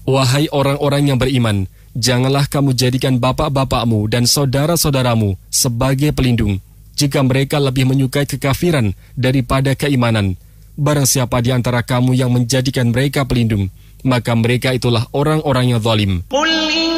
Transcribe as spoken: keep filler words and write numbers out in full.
Wahai orang-orang yang beriman, janganlah kamu jadikan bapak-bapakmu dan saudara-saudaramu sebagai pelindung, jika mereka lebih menyukai kekafiran daripada keimanan. Barang siapa di antara kamu yang menjadikan mereka pelindung, maka mereka itulah orang-orang yang zalim.